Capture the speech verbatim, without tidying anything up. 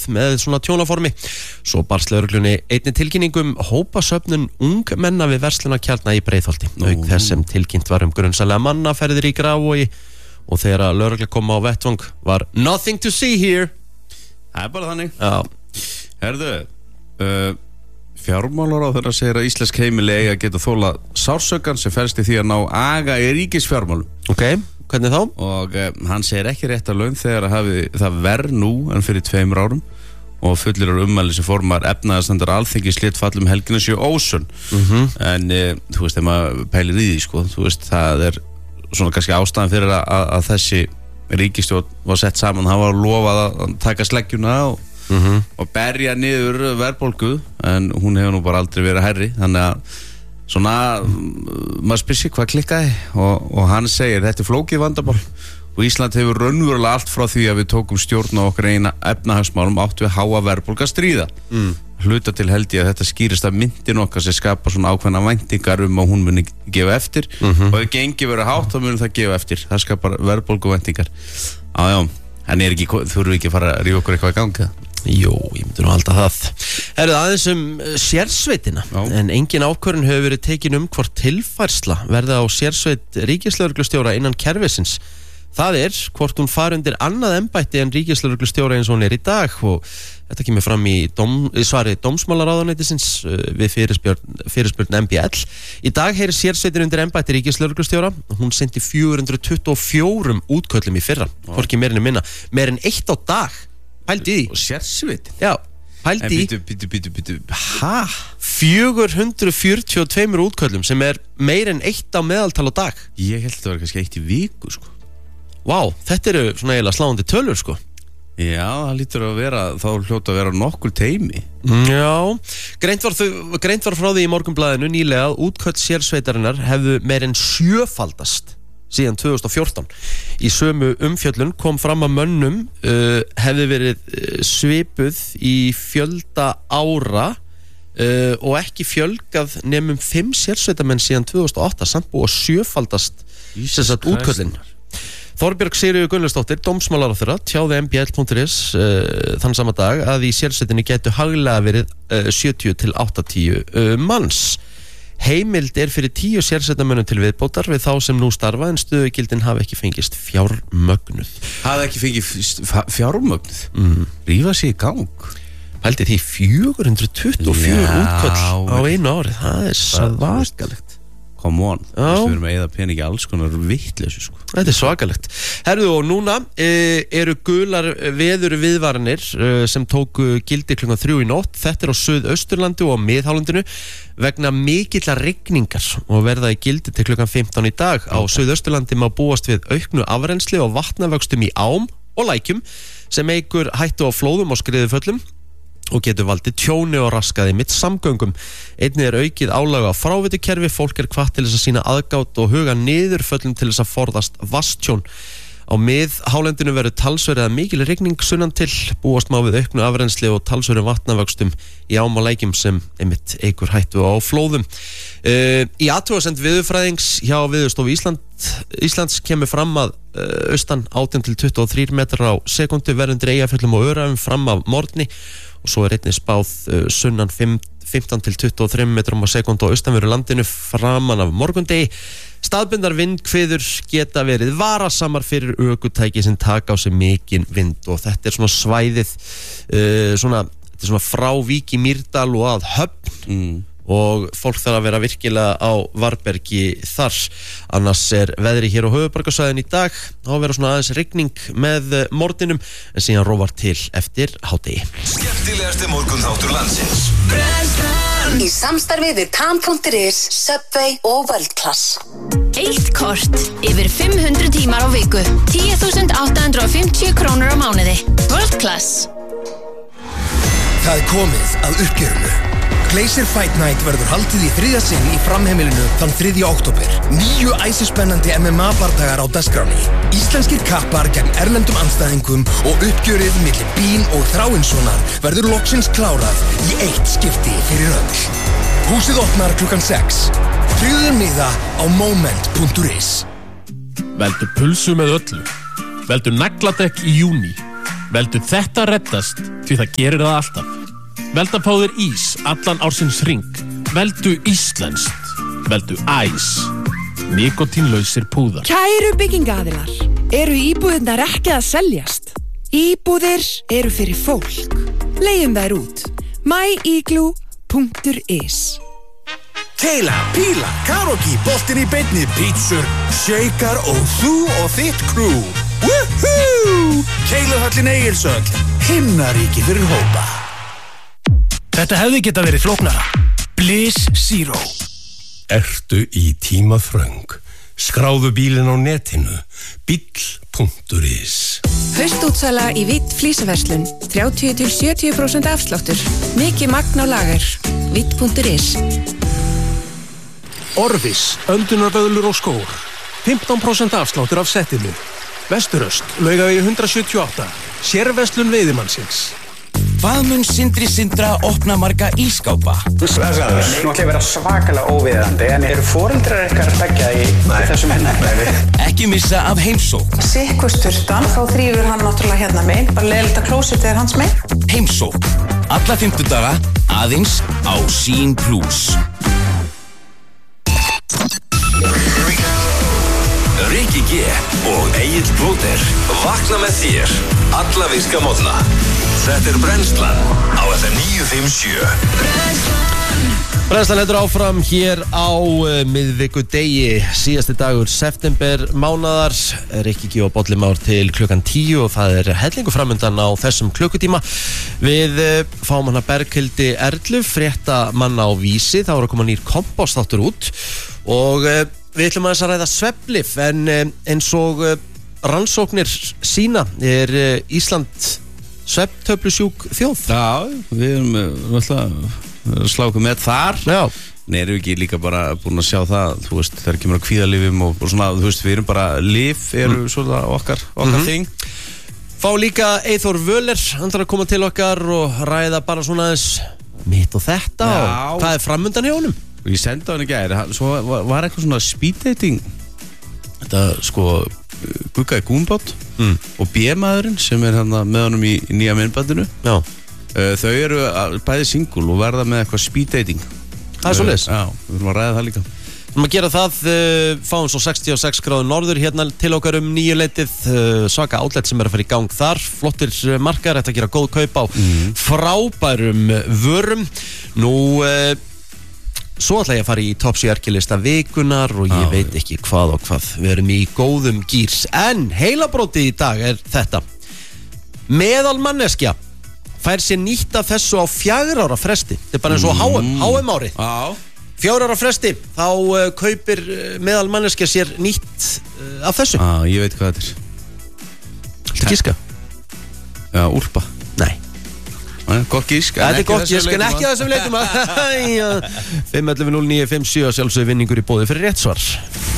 með svona tjónaformi. Svo barst lögreglunni einni tilkynningum hópasöfnun ungmenna við verslunarkjarna í Breiðholti. Auk þess sem tilkynnt var um grunsamlega mannaferðir í Grafarvogi og þegar að lögregla kom á vettvang var nothing to see here. Það er bara þannig. Já. Herðu, uh, fjármálaráðherra segir að íslensk heimili eiga að geta þóla sársaukan sem felst í því að ná aga í ríkisfjármálum. Ok, hvernig þá? Og uh, hann segir ekki rétt að laun þegar að hafi það verð nú en fyrir tveimur árum og fullir á ummæli sem formar efnaðarstandar alþingi slitt fallum helgina séu ósunn. Mm-hmm. En uh, þú veist, þegar maður pælir í því, sko, þú veist, það er svona kannski ástæðan fyrir að, að, að þessi ríkisstjórn var sett saman, hann var lofað að taka sleggjuna og, mm-hmm. og berja niður verðbólgu, en hún hefur nú bara aldrei verið hærri, þannig að svona, maður spyr sig hvað klikkaði og, og hann segir, þetta er flókið vandamál og Ísland hefur raunverulega allt frá því að við tókum stjórn á okkar eina efnahagsmálum átt við háa verðbólga stríða. Mm. Hluta til held ég að þetta skýrist af myndin okkar sem skapar svona ákveðna væntingar um að hún muni gefa eftir, mm-hmm. og ef gengi verið hátt þá muni það gefa eftir, það skapar verðbólgu væntingar. Jájá, en er ekki, þurfum við ekki að fara að rífa okkur eitthvað í ganga? Jú, ég myndi nú halda það. Herðu aðeins um sérsveitina. Já. En engin ákvörðun hefur verið tekin um hvort tilfærsla verði á sérsveit ríkislögreglustjóra innan kerfisins. Það er hvort hún fari undir annað embætti en ríkislögreglustjóra eins og hún er í dag og þetta kemur fram í, dóm, í svari dómsmálaráðuneytisins við fyrirspurn, fyrirspurn M B L. Í dag heyrir sérsveitin undir embætti ríkislögreglustjóra. Hún sendi fjögur hundruð tuttugu og fjögur útköllum í fyrra, hvorki meir en minna, meir en eitt á dag. Pældi í því. Og sérsveitin? Já, pældi í. Bítu, bítu, bítu, bítu, hæ? fjögur hundruð fjörutíu og tvö útköllum sem er meir en eitt á meðaltal á dag. Ég held að það var kannski eitt í viku, sko. Vá, wow, þetta eru svona eiginlega sláandi tölur, sko. Já, það lítur að vera, þá hljóta að vera nokkur teimi. Já, greint var, þau, greint var frá því í Morgunblaðinu nýlega að útköll sérsveitarinnar hefðu meir en sjöfaldast síðan tvö þúsund og fjórtán. Í sömu umfjöllun kom fram að mönnum uh, hefði verið uh, svipuð í fjölda ára uh, og ekki fjölgað nefnum fimm sérsveitamenn síðan tvö þúsund og átta, samt búið að sjöfaldast þess að útköllin. Þorbjörg Sigríður Gunnlaugsdóttir, dómsmálaráðherra, tjáði m b l punktur is uh, þann sama dag að í sérsveitinni gætu haglega verið uh, sjötíu til áttatíu uh, manns. Heimild er fyrir tíu sérsveitamönnum til viðbótar við þá sem nú starfa en stöðugildin hafi ekki fengist fjármögnuð. Hafi ekki fengið fjármögnuð? Mm. Rífa sig í gang. Pældi því fjögur hundruð tuttugu og fjögur útköll á einu ári, það er svakalegt. Come on, við erum að eyða peningi alls konar vittleysu, sko. Þetta er svakalegt. Herðu og núna e, eru gular veður viðvaranir e, sem tóku gildi klukkan þrjú í nótt. Þetta er á Suðausturlandi og á miðhálendinu vegna mikillar rigningar og verða í gildi til klukkan fimmtán í dag. Á Suðausturlandi má búast við auknu afrennsli og vatnavöxtum í ám og lækjum sem eykur hættu á flóðum og skriðuföllum og getur valdið tjóni og raskaði mitt samgöngum. Einnig er aukið álag á frávitukerfi, fólk er hvatt til þess að sína aðgát og huga niður föllum til þess að forðast vatnstjón. Á miðhálendinu verður talsverð eða mikil rigning sunnan til, búast má við auknu afrennsli og talsverðum vatnavöxtum í ám og lækjum sem einmitt eykur hættu á flóðum. Uh, í athugasemd veðurfræðings hjá Veðurstofu Ísland, Íslands kemur fram að uh, austan átján til tuttugu og þrír metrar á sekundu verðundir Eyjafjöllum og Öræfum fram af morgni og svo er einnig spáð uh, sunnan fimmtán til tuttugu og þrjú metrum á sekundu á austanverðu landinu framan af morgundegi. Staðbundnar vindhviður geta verið varasamar fyrir ökutæki sem taka á sig mikinn vind og þetta er svona svæðið uh, svona, þetta er svona frá Vík í Mýrdal og að Höfn. Mm. Og fólk þarf að vera virkilega á varbergi þar. Annars er veðri hér á höfuðborgarsvæðinu í dag þá vera svona aðeins rigning með morgninum en síðan rófar til eftir hádegi. Skemmtilegasti morgunþáttur landsins Í samstarfi við tan punktur is, Subway og World Class. Eitt kort yfir fimm hundruð tímar á viku tíu þúsund átta hundruð og fimmtíu krónur á mánuði. World Class. Það er komið að uppgjörinu. Glacier Fight Night verður haldið í þriðja sinn í framheimilinu þann þriðja október. Níu æsispennandi M M A-bardagar á dagskráni. Íslenskir kappar gegn erlendum andstæðingum og uppgjörið milli Bín og Þráinssonar verður loksins klárað í eitt skipti fyrir öll. Húsið opnar klukkan sex. Tryggðu miða á moment punktur is. Veldu pulsu með öllu. Veldu nagladekk í júní. Veldu þetta reddast, því það gerir það alltaf. Veldu að fá þér ís, allan ársins hring. Veldu íslenskt. Veldu æs. Nikotínlausir púðar. Kæru byggingaaðilar, eru íbúðirnar ekki að seljast? Íbúðir eru fyrir fólk. Leigjum þær út. my igloo punktur is Keila, píla, karaoke, boltinn í beinni, pítsur, shaker og þú og þitt crew. Woohoo! Keiluhöllin Egilshöll, himnaríki fyrir hópa. Þetta hefði geta verið flóknara. Bliss Zero. Ertu í tímaþröng? Skráðu bílinn á netinu. bíll punktur is Haustútsala í Vitt flísaverslun. þrjátíu til sjötíu prósent afsláttur. Mikið magn á lager. vitt punktur is Orvis, öndunarböðlur og skór. fimmtán prósent afsláttur af settinu. Vesturöst, Laugavegi hundrað sjötíu og átta. Sérverslun veiðimannsins. Hvað mun Sindri Sindra opna marga ískápa? Nú ætla ég að vera svakalega óviðandi, en eru foreldrar ykkar beggja í þessum henni? Ekki missa af heimsókn. Sikkur sturtan, þá þrýfur hann náttúrulega hérna megin. Bara leiðilegt að klósitið er hans megin. Heimsókn. Alla fimmtudaga, aðeins á Sín Plus. Rikki G og Egill Blóter vakna með þér alla virka morgna. Þetta er Brennslan á F M níu fimm sjö. Brennslan heldur áfram hér á uh, miðvikudegi, síðasti dagur september mánaðar. Rikki G og Bolli Már til klukkan tíu og það er hellingu framundan á þessum klukkutíma. Við uh, fáum hana Berghildi Erlu, frétta manna á Vísi. Það voru að koma nýr kompostáttur út og uh, við ætlum að ræða svefnlyf, en uh, eins og uh, rannsóknir sína er uh, Ísland svefntöflusjúk þjóð. Já, við erum alltaf sláku með þar. Já. Nei, erum við ekki líka bara búin að sjá það, þú veist, þegar kemur að kvíðalyfjum og, og svona, þú veist, við erum bara, lyf eru mm. svona okkar, okkar mm-hmm. þing. Fá líka Eyþór Völler, hann þarf að koma til okkar og ræða bara svona aðeins mitt og þetta. Já. Og hvað er framundan hjá honum? Og ég sendi á hann í gær, svo var, var eitthvað svona speed dating, þetta sko, Gugga í Gúmbátt mm. og B-maðurinn sem er hérna með honum í, í nýja myndbandinu. Já. Uh, þau eru bæði single og verða með eitthvað speed dating. Það er svo leys. Já, við erum að ræða það líka. Við erum að gera það, uh, fáum svo sextíu og sex gráður norður hérna til okkar um nýju leitið, uh, svaka outlet sem er að fara í gang þar, flottir markar, þetta að gera góð kaup á mm. frábærum vörum. Nú, uh, svo ætla ég að fara í topp sjö erkilista vikunar og ég ah, veit ekki hvað og hvað. Við erum í góðum gýrs, en heilabrótið í dag er þetta. Meðal manneskja fær sér nýtt af þessu á fjögurra ára fresti. Þetta er bara eins og H M, H M árið. Já. Fjögurra ára fresti, þá uh, kaupir uh, meðal manneskja sér nýtt uh, af þessu. Já, ég veit hvað þetta er. Viltu giska? Já, úlpa. Nei. Gott gísk. Þetta er gott gísk, en ekki að þessum leitum. fimm ellefu núll níu fimm sjö sjálfsögðu vinningur í boði fyrir rétt svar.